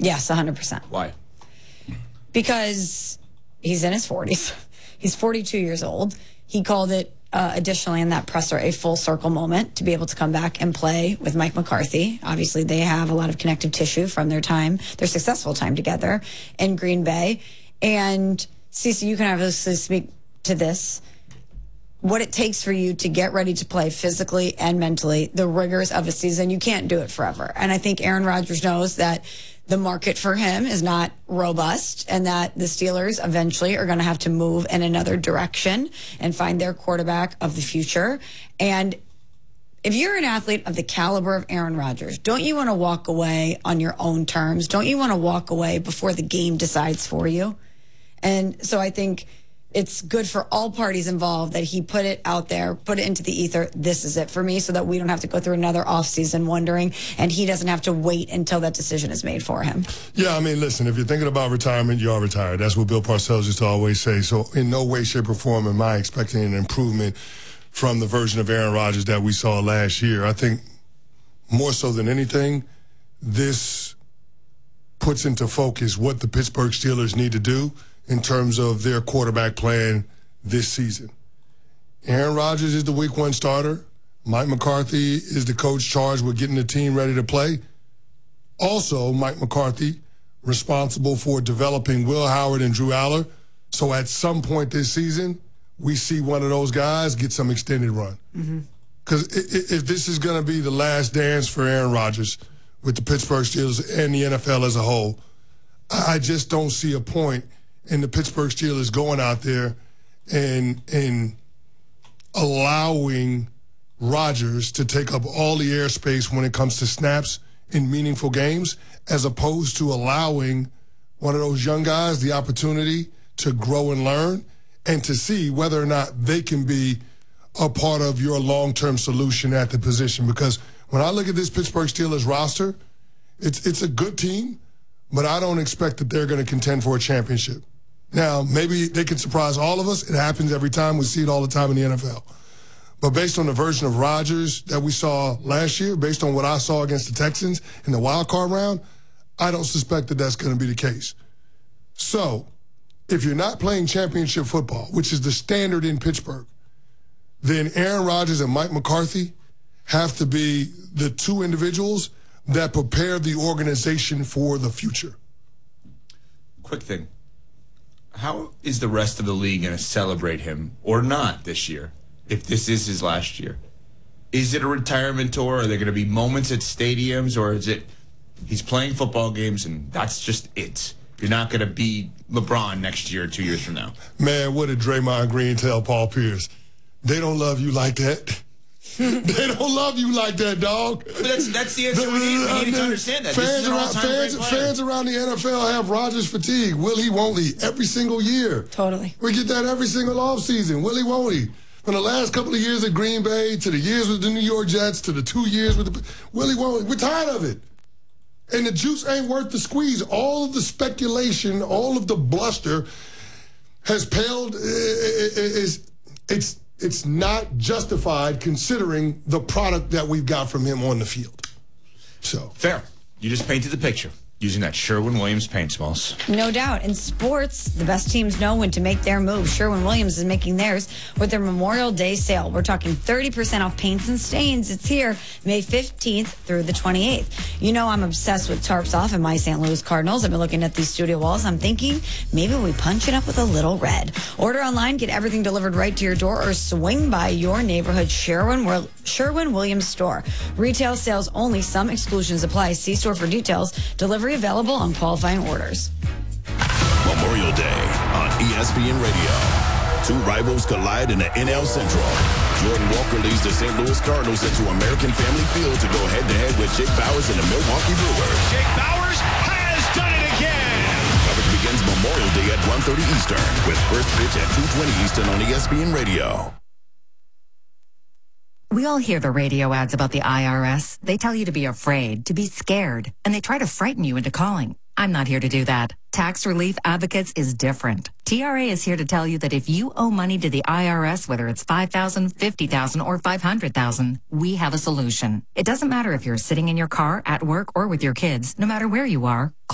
Yes, 100%. Why? Because he's in his 40s. He's 42 years old. He called it, additionally in that presser, a full circle moment to be able to come back and play with Mike McCarthy. Obviously, they have a lot of connective tissue from their successful time together in Green Bay. And Cece, you can obviously speak to this. What it takes for you to get ready to play physically and mentally, the rigors of a season, you can't do it forever. And I think Aaron Rodgers knows that the market for him is not robust and that the Steelers eventually are going to have to move in another direction and find their quarterback of the future. And if you're an athlete of the caliber of Aaron Rodgers, don't you want to walk away on your own terms? Don't you want to walk away before the game decides for you? And so I think it's good for all parties involved that he put it out there, put it into the ether. This is it for me, so that we don't have to go through another offseason wondering, and he doesn't have to wait until that decision is made for him. Yeah, I mean, listen, if you're thinking about retirement, you are retired. That's what Bill Parcells used to always say. So in no way, shape, or form am I expecting an improvement from the version of Aaron Rodgers that we saw last year. I think more so than anything, this puts into focus what the Pittsburgh Steelers need to do in terms of their quarterback plan this season. Aaron Rodgers is the week 1 starter. Mike McCarthy is the coach charged with getting the team ready to play. Also, Mike McCarthy responsible for developing Will Howard and Drew Aller. So at some point this season, we see one of those guys get some extended run. Because if this is going to be the last dance for Aaron Rodgers with the Pittsburgh Steelers and the NFL as a whole, I just don't see a point in the Pittsburgh Steelers going out there and allowing Rodgers to take up all the airspace when it comes to snaps in meaningful games, as opposed to allowing one of those young guys the opportunity to grow and learn and to see whether or not they can be a part of your long-term solution at the position. Because when I look at this Pittsburgh Steelers roster, it's a good team, but I don't expect that they're going to contend for a championship. Now, maybe they can surprise all of us. It happens every time. We see it all the time in the NFL. But based on the version of Rodgers that we saw last year, based on what I saw against the Texans in the wild card round, I don't suspect that that's going to be the case. So, if you're not playing championship football, which is the standard in Pittsburgh, then Aaron Rodgers and Mike McCarthy have to be the two individuals that prepare the organization for the future. Quick thing. How is the rest of the league going to celebrate him or not this year if this is his last year? Is it a retirement tour? Are there going to be moments at stadiums, or is it he's playing football games and that's just it? You're not going to be LeBron next year or 2 years from now. Man, what did Draymond Green tell Paul Pierce? They don't love you like that. They don't love you like that, dog. But that's the answer we need. We need to understand that. Fans around the NFL have Rodgers fatigue. Will he, won't he? Every single year. Totally. We get that every single offseason. Will he, won't he? From the last couple of years at Green Bay to the years with the New York Jets to the 2 years with the... Will he, won't he? We're tired of it. And the juice ain't worth the squeeze. All of the speculation, all of the bluster has paled. It's not justified considering the product that we've got from him on the field. So fair. You just painted the picture using that Sherwin-Williams paint smalls. No doubt. In sports, the best teams know when to make their move. Sherwin-Williams is making theirs with their Memorial Day sale. We're talking 30% off paints and stains. It's here May 15th through the 28th. You know I'm obsessed with tarps off and my St. Louis Cardinals. I've been looking at these studio walls. I'm thinking maybe we punch it up with a little red. Order online, get everything delivered right to your door, or swing by your neighborhood Sherwin-Williams store. Retail sales only. Some exclusions apply. See store for details. Delivery available on qualifying orders. Memorial Day on ESPN Radio. Two rivals collide in the NL Central. Jordan Walker leads the St. Louis Cardinals into American Family Field to go head-to-head with Jake Bauers and the Milwaukee Brewers. Jake Bauers has done it again. Coverage begins Memorial Day at 1:30 Eastern with first pitch at 2:20 Eastern on ESPN Radio. We all hear the radio ads about the IRS. They tell you to be afraid, to be scared, and they try to frighten you into calling. I'm not here to do that. Tax Relief Advocates is different. TRA is here to tell you that if you owe money to the IRS, whether it's $5,000, $50,000, or $500,000, we have a solution. It doesn't matter if you're sitting in your car, at work, or with your kids. No matter where you are,